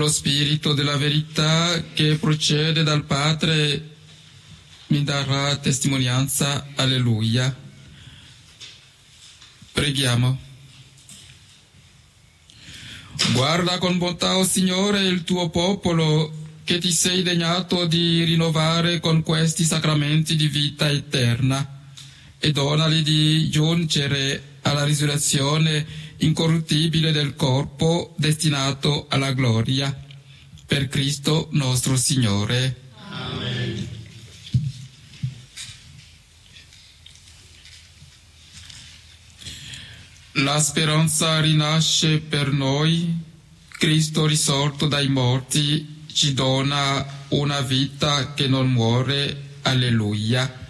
Lo Spirito della verità che procede dal Padre mi darà testimonianza. Alleluia. Preghiamo. Guarda con bontà, o Signore, il tuo popolo, che ti sei degnato di rinnovare con questi sacramenti di vita eterna, e donali di giungere alla risurrezione incorruttibile del corpo destinato alla gloria. Per Cristo nostro Signore. Amen. La speranza rinasce per noi. Cristo risorto dai morti ci dona una vita che non muore. Alleluia.